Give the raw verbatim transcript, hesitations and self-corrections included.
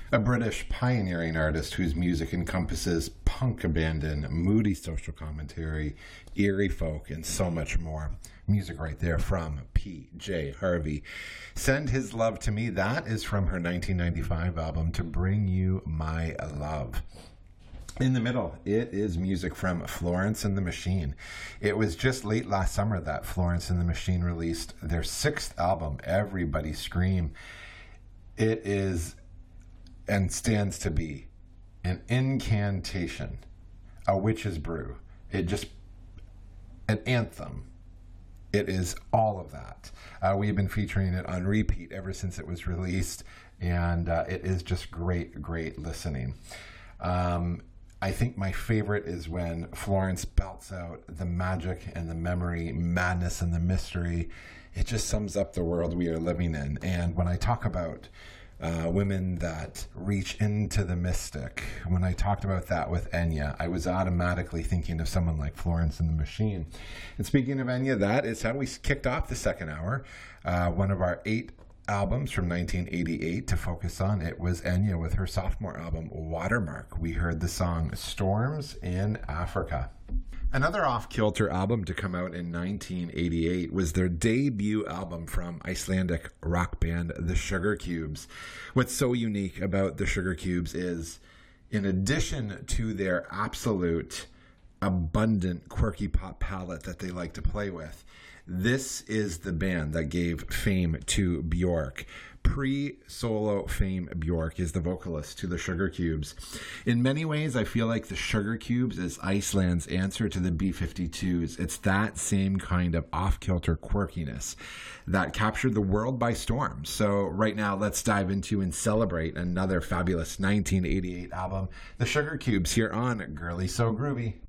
A British pioneering artist whose music encompasses punk abandon, moody social commentary, eerie folk, and so much more. Music right there from P J Harvey. Send His Love to Me. That is from her nineteen ninety-five album, To Bring You My Love. In the middle, it is music from Florence and the Machine. It was just late last summer that Florence and the Machine released their sixth album, Everybody Scream. It is and stands to be an incantation, a witch's brew. It just, an anthem. It is all of that. Uh, we've been featuring it on repeat ever since it was released, and uh, it is just great, great listening. Um, I think my favorite is when Florence belts out the magic and the memory, madness and the mystery. It just sums up the world we are living in. And when I talk about Uh, women that reach into the mystic. When I talked about that with Enya, I was automatically thinking of someone like Florence and the Machine. And speaking of Enya, that is how we kicked off the second hour. Uh, one of our eight albums from nineteen eighty-eight to focus on. It was Enya with her sophomore album, Watermark. We heard the song Storms in Africa. Another off-kilter album to come out in nineteen eighty-eight was their debut album from Icelandic rock band The Sugar Cubes. What's so unique about The Sugar Cubes is, in addition to their absolute abundant quirky pop palette that they like to play with, this is the band that gave fame to Bjork. Pre-solo fame, Bjork is the vocalist to the Sugar Cubes. In many ways, I feel like the Sugar Cubes is Iceland's answer to the B fifty-twos. It's that same kind of off-kilter quirkiness that captured the world by storm. So right now, let's dive into and celebrate another fabulous nineteen eighty-eight album, the Sugar Cubes, here on Girly So Groovy.